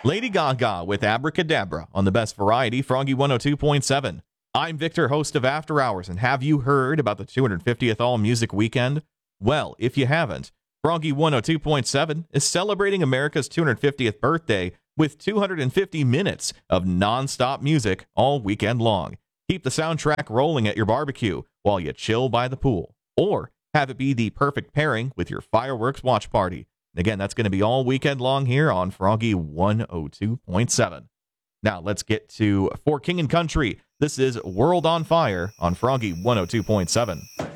Lady Gaga with Abracadabra on the best variety, Froggy 102.7. I'm Victor, host of After Hours, and have you heard about the 250th All Music Weekend? Well, if you haven't, Froggy 102.7 is celebrating America's 250th birthday with 250 minutes of non-stop music all weekend long. Keep the soundtrack rolling at your barbecue while you chill by the pool, or have it be the perfect pairing with your fireworks watch party. Again, that's going to be all weekend long here on Froggy 102.7. Now, let's get to For King and Country. This is World on Fire on Froggy 102.7.